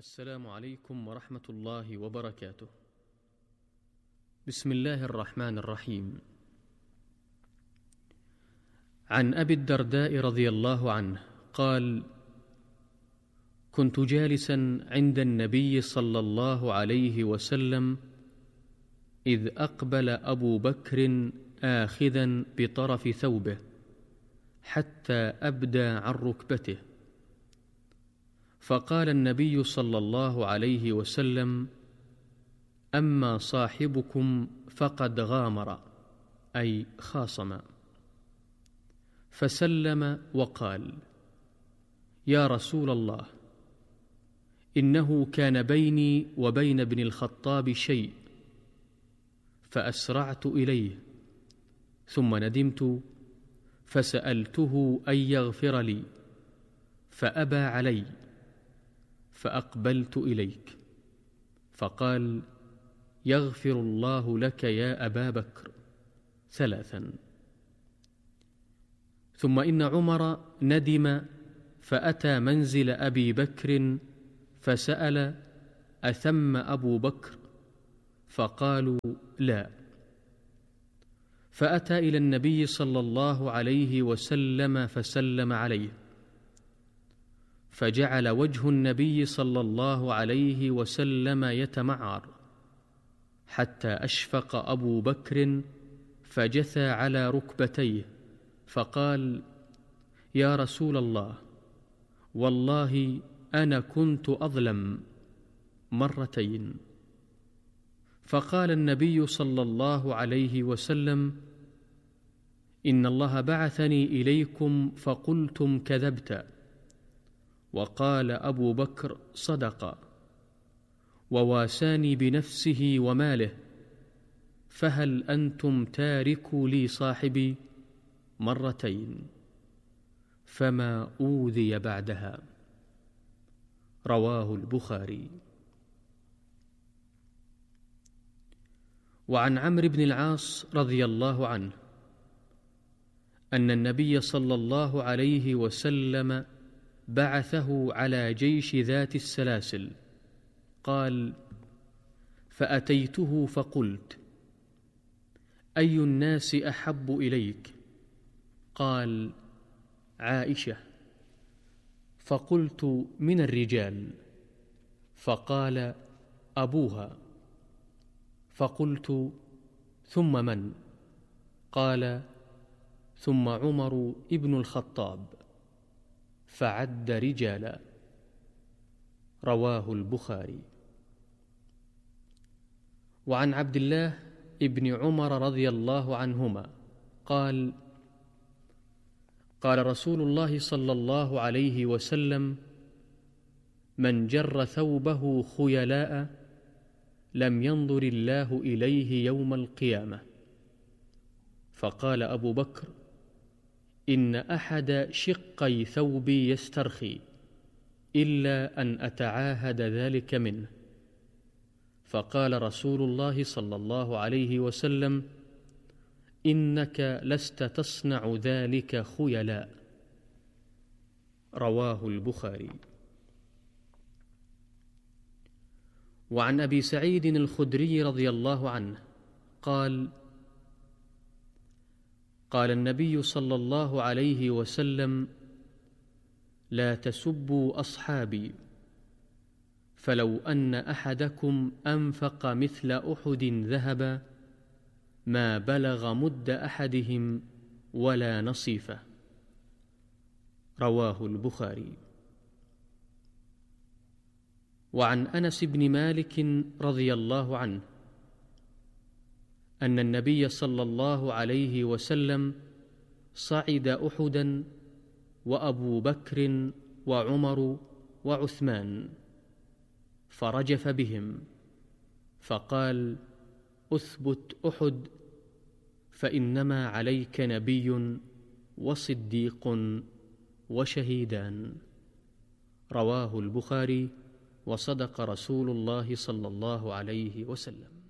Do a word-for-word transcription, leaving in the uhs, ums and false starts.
السلام عليكم ورحمة الله وبركاته. بسم الله الرحمن الرحيم. عن أبي الدرداء رضي الله عنه قال: كنت جالسا عند النبي صلى الله عليه وسلم إذ أقبل أبو بكر آخذا بطرف ثوبه حتى أبدى عن ركبته، فقال النبي صلى الله عليه وسلم: أما صاحبكم فقد غامر، أي خاصم. فسلم وقال: يا رسول الله، إنه كان بيني وبين ابن الخطاب شيء، فأسرعت إليه، ثم ندمت فسألته أن يغفر لي، فأبى علي، فأقبلت إليك، فقال: يغفر الله لك يا أبا بكر، ثلاثا. ثم إن عمر ندم فأتى منزل أبي بكر فسأل: أثم أبو بكر؟ فقالوا: لا. فأتى إلى النبي صلى الله عليه وسلم فسلم عليه، فجعل وجه النبي صلى الله عليه وسلم يتمعر، حتى أشفق أبو بكر فجثى على ركبتيه، فقال: يا رسول الله، والله أنا كنت أظلم، مرتين. فقال النبي صلى الله عليه وسلم: إن الله بعثني إليكم فقلتم كذبت. وقال أبو بكر: صدق، وواساني بنفسه وماله، فهل أنتم تاركوا لي صاحبي؟ مرتين، فما أوذي بعدها. رواه البخاري. وعن عمرو بن العاص رضي الله عنه أن النبي صلى الله عليه وسلم بعثه على جيش ذات السلاسل، قال: فأتيته فقلت: أي الناس أحب إليك؟ قال: عائشة. فقلت: من الرجال؟ فقال: أبوها. فقلت: ثم من؟ قال: ثم عمر ابن الخطاب، فعد رجالا. رواه البخاري. وعن عبد الله ابن عمر رضي الله عنهما قال: قال رسول الله صلى الله عليه وسلم: من جر ثوبه خيلاء لم ينظر الله إليه يوم القيامة. فقال أبو بكر: إن أحد شقي ثوبي يسترخي، إلا أن أتعاهد ذلك منه. فقال رسول الله صلى الله عليه وسلم: إنك لست تصنع ذلك خيلاء. رواه البخاري. وعن أبي سعيد الخدري رضي الله عنه قال: قال النبي صلى الله عليه وسلم: لا تسبوا أصحابي، فلو أن أحدكم أنفق مثل أحد ذهبا ما بلغ مد أحدهم ولا نصيفه. رواه البخاري. وعن أنس بن مالك رضي الله عنه أن النبي صلى الله عليه وسلم صعد أحدا وأبو بكر وعمر وعثمان، فرجف بهم، فقال: أثبت أحد، فإنما عليك نبي وصديق وشهيدان. رواه البخاري. وصدق رسول الله صلى الله عليه وسلم.